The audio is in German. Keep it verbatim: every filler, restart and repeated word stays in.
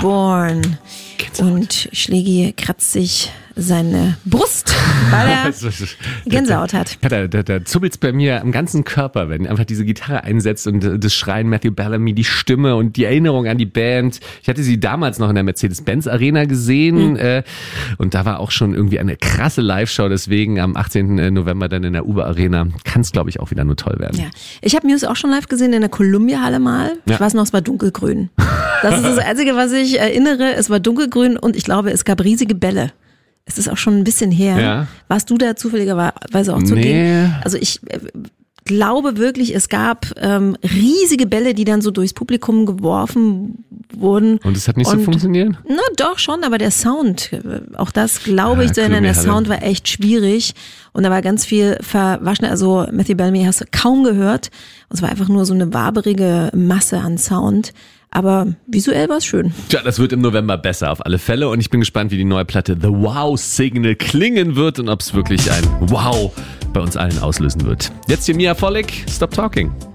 Reborn. Und Schlägi kratzt sich seine Brust, weil er Gänsehaut hat. Da, da, da zubbelt's bei mir am ganzen Körper, wenn einfach diese Gitarre einsetzt und das Schreien Matthew Bellamy, die Stimme und die Erinnerung an die Band. Ich hatte sie damals noch in der Mercedes-Benz Arena gesehen mhm. äh, und da war auch schon irgendwie eine krasse Live-Show, deswegen am achtzehnten November dann in der Uber Arena kann es, glaube ich, auch wieder nur toll werden. Ja. Ich habe Muse auch schon live gesehen in der Columbia-Halle mal. Ja. Ich weiß noch, es war dunkelgrün. Das ist das Einzige, was ich erinnere. Es war dunkelgrün und ich glaube, es gab riesige Bälle. Es ist auch schon ein bisschen her. Ja. Warst du da zufälligerweise auch zugegen? Nee. Also ich äh, glaube wirklich, es gab ähm, riesige Bälle, die dann so durchs Publikum geworfen wurden. Und es hat nicht und, so funktioniert? Na doch schon, aber der Sound, auch das glaube ja, ich, denn der Sound war echt schwierig. Und da war ganz viel verwaschen. Also Matthew Bellamy hast du kaum gehört. Und es war einfach nur so eine waberige Masse an Sound. Aber visuell war es schön. Tja, das wird im November besser auf alle Fälle. Und ich bin gespannt, wie die neue Platte The Wow Signal klingen wird und ob es wirklich ein Wow bei uns allen auslösen wird. Jetzt hier Mia Volek, Stop Talking.